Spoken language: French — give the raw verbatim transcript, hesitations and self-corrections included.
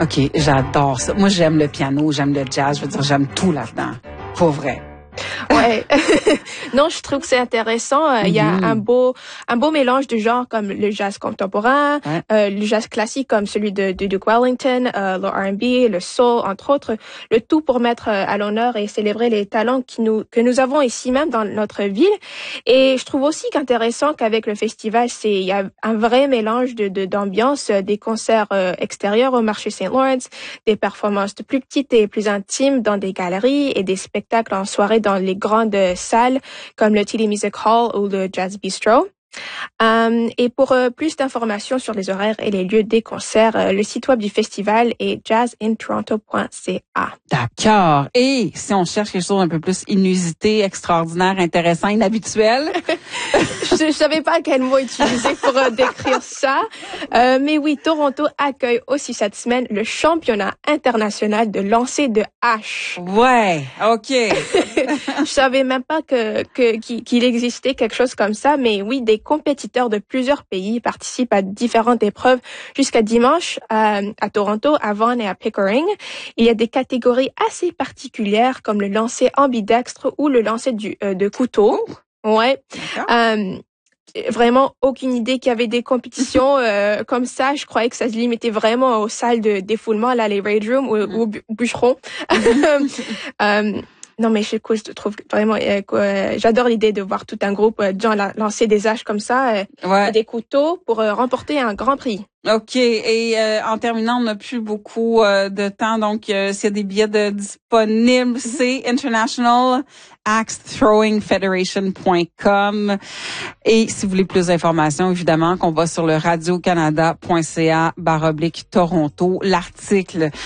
OK, j'adore ça. Moi, j'aime le piano, j'aime le jazz. Je veux dire, j'aime tout là-dedans. Pour vrai. Ouais. Non, je trouve que c'est intéressant. Il mm-hmm. y a un beau, un beau mélange de genres comme le jazz contemporain, ouais. euh, le jazz classique comme celui de, de Duke Wellington, euh, le R and B, le soul, entre autres. Le tout pour mettre à l'honneur et célébrer les talents qui nous, que nous avons ici même dans notre ville. Et je trouve aussi qu'intéressant qu'avec le festival, c'est, il y a un vrai mélange de, de, d'ambiance, des concerts euh, extérieurs au marché Saint Lawrence, des performances plus petites et plus intimes dans des galeries et des spectacles en soirée dans les grandes salles comme le T D Music Hall ou le Jazz Bistro. Um, et pour euh, plus d'informations sur les horaires et les lieux des concerts, euh, le site web du festival est jazz in toronto point c a. D'accord. Et si on cherche quelque chose un peu plus inusité, extraordinaire, intéressant, inhabituel? je, je savais pas quel mot utiliser pour euh, décrire ça. Euh, mais oui, Toronto accueille aussi cette semaine le championnat international de lancer de hache. Ouais, OK. Je savais même pas que, que qu'il existait quelque chose comme ça, mais oui, des compétiteurs de plusieurs pays participent à différentes épreuves jusqu'à dimanche à, à Toronto, à Vaughan et à Pickering. Il y a des catégories assez particulières comme le lancer ambidextre ou le lancer du, euh, de couteau. Ouais. Euh, vraiment aucune idée qu'il y avait des compétitions euh, comme ça. Je croyais que ça se limitait vraiment aux salles de défoulement, là, les rage rooms ou, mm. ou bu- bûcherons. euh, Non, mais je, je trouve vraiment, euh, euh, j'adore l'idée de voir tout un groupe euh, de gens la, lancer des haches comme ça, euh, ouais. et des couteaux pour euh, remporter un grand prix. OK. Et euh, en terminant, on n'a plus beaucoup euh, de temps, donc euh, s'il y a des billets de disponibles, mm-hmm. c'est international axe throwing federation point com. Et si vous voulez plus d'informations, évidemment, qu'on va sur le radio canada point c a barre oblique Toronto. L'article